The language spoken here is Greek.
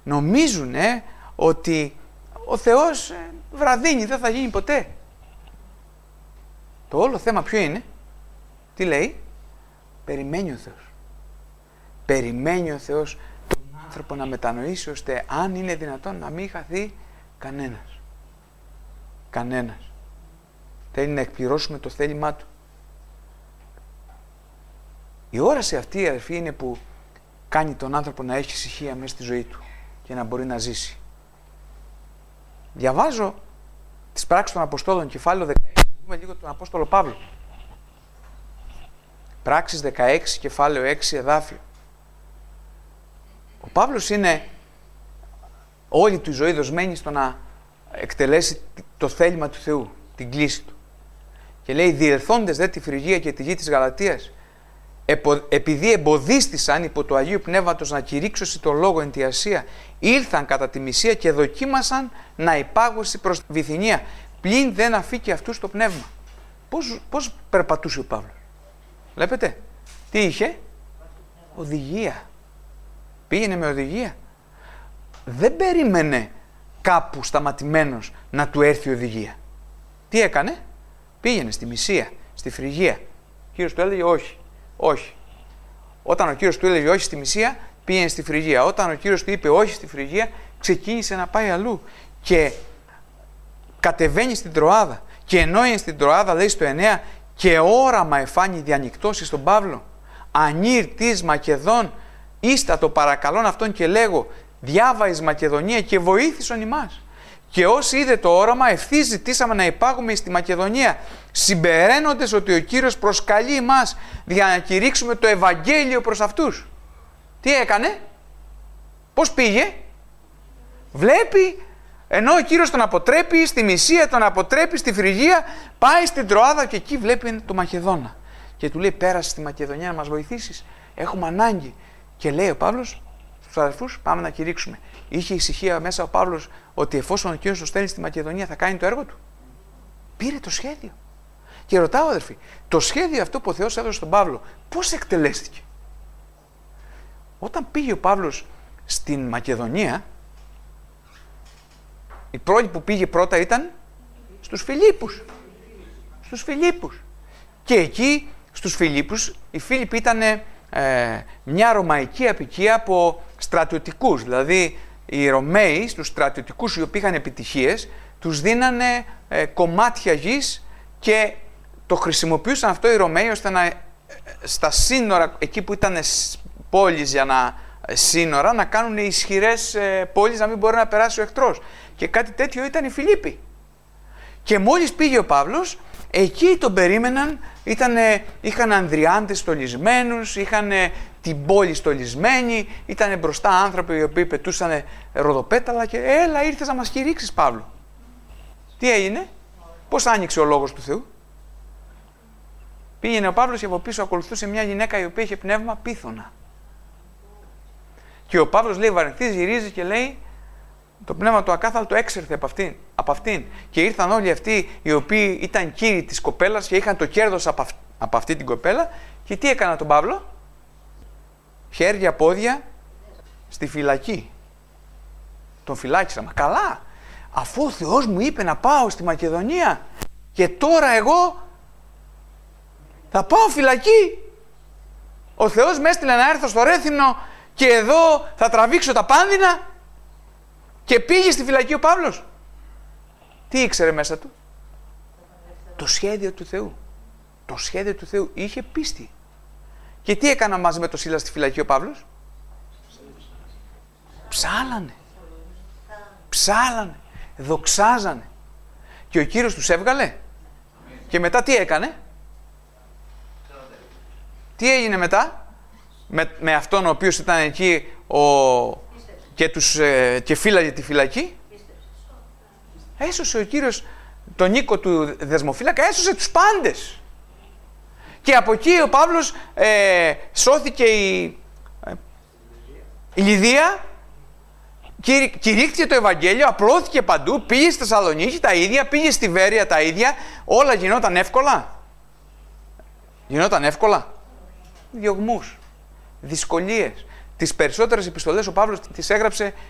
νομίζουν ότι ο Θεός βραδύνει, δεν θα γίνει ποτέ. Το όλο θέμα ποιο είναι? Τι λέει? Περιμένει ο Θεός. Περιμένει ο Θεός τον άνθρωπο να μετανοήσει, ώστε αν είναι δυνατόν να μην χαθεί κανένας. Κανένας. Θέλει να εκπληρώσουμε το θέλημά του. Η όραση αυτή, αδερφοί, είναι που κάνει τον άνθρωπο να έχει ησυχία μέσα στη ζωή του και να μπορεί να ζήσει. Διαβάζω τις πράξεις των Αποστόλων, κεφάλαιο 16, δούμε λίγο τον Απόστολο Παύλο. Πράξεις 16, κεφάλαιο 6, εδάφιο. Ο Παύλος είναι όλη του η ζωή δοσμένη στο να εκτελέσει το θέλημα του Θεού, την κλίση του. Και λέει, διελθόντες δε τη Φρυγία και τη γη της Γαλατίας, επειδή εμποδίστησαν υπό το Αγίου Πνεύματος να κηρύξωσι το λόγο εν τη Ασία, ήλθαν κατά τη Μυσία και δοκίμασαν να υπάγωσι προς τη Βυθινία, πλην δεν αφήκε αυτούς το πνεύμα. Πώς περπατούσε ο Παύλος? Βλέπετε, τι είχε? Οδηγία. Πήγαινε με οδηγία. Δεν περίμενε κάπου σταματημένος να του έρθει η οδηγία. Τι έκανε? Πήγαινε στη Μυσία, στη Φρυγία. Ο Κύριος του έλεγε όχι. Όχι. Όταν ο Κύριος του έλεγε όχι στη Μυσία, πήγαινε στη Φρυγία. Όταν ο Κύριος του είπε όχι στη Φρυγία, ξεκίνησε να πάει αλλού. Και κατεβαίνει στην Τροάδα. Και ενώ είναι στην Τροάδα, λέει στο 9, και όραμα εφάνει διανυκτώσει στον Παύλο. Ανήρ της Μακεδόν, ίστα το παρακαλών αυτόν και λέγω, διάβα εις Μακεδονία και βοήθησον ημάς. Και όσοι είδε το όραμα, ευθύς ζητήσαμε να υπάγουμε στη Μακεδονία, συμπεραίνοντες ότι ο Κύριος προσκαλεί εμάς για να κηρύξουμε το Ευαγγέλιο προς αυτούς. Τι έκανε? Πώς πήγε? Βλέπει, ενώ ο Κύριος τον αποτρέπει στη Μυσία, τον αποτρέπει στη Φρυγία, πάει στην Τροάδα και εκεί βλέπει το Μακεδόνα. Και του λέει, πέρασε στη Μακεδονία να μας βοηθήσεις, έχουμε ανάγκη. Και λέει ο Παύλος στους αδερφούς, πάμε να κηρύξουμε. Είχε ησυχία μέσα ο Παύλος ότι εφόσον ο Κύριος το στέλνει στη Μακεδονία θα κάνει το έργο του. Πήρε το σχέδιο. Και ρωτάω, αδερφοί, το σχέδιο αυτό που ο Θεός έδωσε στον Παύλο, πώς εκτελέστηκε? Όταν πήγε ο Παύλος στην Μακεδονία, η πρώτη που πήγε πρώτα ήταν στους Φιλίππους. Στους Φιλίππους. Και εκεί στους Φιλίππους, οι Φίλιπποι ήταν μια ρωμαϊκή αποικία από στρατιωτικούς. Δηλαδή οι Ρωμαίοι στους στρατιωτικούς οι οποίοι είχαν επιτυχίες, τους δίνανε κομμάτια γης και το χρησιμοποιούσαν αυτό οι Ρωμαίοι ώστε να στα σύνορα, εκεί που ήταν πόλεις για να σύνορα, να κάνουν ισχυρές πόλεις να μην μπορεί να περάσει ο εχθρός. Και κάτι τέτοιο ήταν οι Φιλίπποι. Και μόλις πήγε ο Παύλος, εκεί τον περίμεναν, είχαν ανδριάντες στολισμένους, είχαν την πόλη στολισμένη, ήταν μπροστά άνθρωποι οι οποίοι πετούσαν ροδοπέταλα και έλα ήρθες να μας κηρύξεις, Παύλο. Τι έγινε? Πώς άνοιξε ο λόγος του Θεού? Πήγαινε ο Παύλος και από πίσω ακολουθούσε μια γυναίκα η οποία είχε πνεύμα πίθωνα. Και ο Παύλος λέει βαρυνθείς, γυρίζει και λέει το πνεύμα του ακάθαλτο έξερθε από αυτήν. Και ήρθαν όλοι αυτοί οι οποίοι ήταν κύριοι της κοπέλας και είχαν το κέρδος από αυτή την κοπέλα. Και τι έκανα τον Παύλο? Χέρια, πόδια στη φυλακή. Τον φυλάκισα. Μα καλά, αφού ο Θεός μου είπε να πάω στη Μακεδονία και τώρα εγώ θα πάω φυλακή. Ο Θεός με έστειλε να έρθω στο Ρέθυμνο και εδώ θα τραβήξω τα πάνδυνα. Και πήγε στη φυλακή ο Παύλος. Τι ήξερε μέσα του? Το σχέδιο του Θεού. Το σχέδιο του Θεού. Είχε πίστη. Και τι έκανα μαζί με τον Σίλα στη φυλακή ο Παύλος? Ψάλανε. Ψάλανε. Δοξάζανε. Και ο Κύριος τους έβγαλε. Και μετά τι έκανε? Τι έγινε μετά? Με αυτόν ο οποίος ήταν εκεί και φύλαγε τη φυλακή. Έσωσε ο Κύριος τον οίκο του δεσμοφύλακα, έσωσε τους πάντες. Και από εκεί ο Παύλος σώθηκε η Λιδία, κηρύχθηκε το Ευαγγέλιο, απλώθηκε παντού, πήγε στη Θεσσαλονίκη τα ίδια, πήγε στη Βέρεια τα ίδια, όλα γινόταν εύκολα. Γινόταν εύκολα. Διωγμούς, δυσκολίες. Τις περισσότερες επιστολές ο Παύλος τις έγραψε